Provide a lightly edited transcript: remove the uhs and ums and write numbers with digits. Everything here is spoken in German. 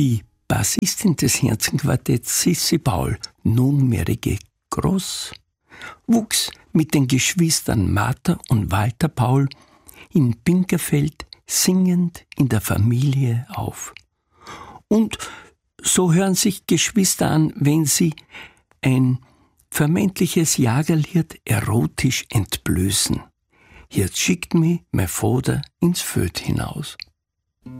Die Bassistin des Herzenquartetts Sissi Paul, nunmehrige Groß, wuchs mit den Geschwistern Martha und Walter Paul in Pinkerfeld singend in der Familie auf. Und so hören sich Geschwister an, wenn sie ein vermeintliches Jagerlied erotisch entblößen. Jetzt schickt mich mein Vater ins Feld hinaus.